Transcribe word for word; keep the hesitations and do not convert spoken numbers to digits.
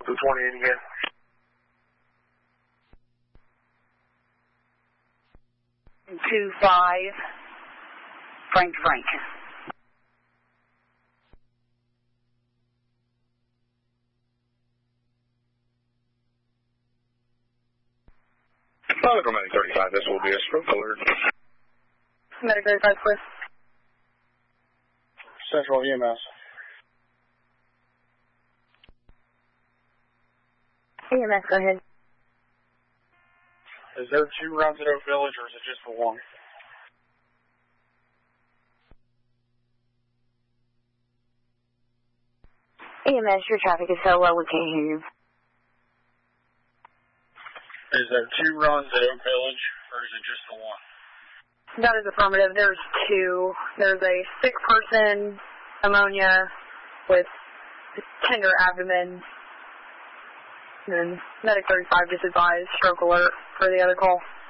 two twenty-eight again. two five, Frank Frank. Medical Medic thirty-five, this will be a stroke alert. Medic thirty-five, please. Central E M S. E M S, go ahead. Is there two rounds at Oak Village, or is it just the one? E M S, your traffic is so low we can't hear you. Is there two runs at Oak Village, or is it just the one? That is affirmative. There's two. There's a sick person, pneumonia, with tender abdomen. And then Medic thirty-five just advised stroke alert for the other call.